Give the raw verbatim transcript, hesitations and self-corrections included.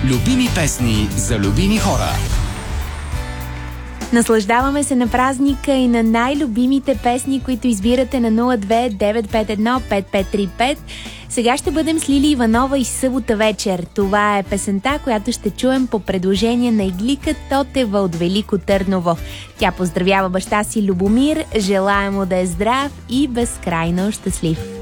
Любими песни за любими хора. Наслаждаваме се на празника и на най-любимите песни, които избирате на нула две девет пет едно пет пет три пет. Сега ще бъдем с Лили Иванова и събота вечер. Това е песента, която ще чуем по предложение на Иглика Тотева от Велико Търново. Тя поздравява баща си Любомир, желая му да е здрав и безкрайно щастлив.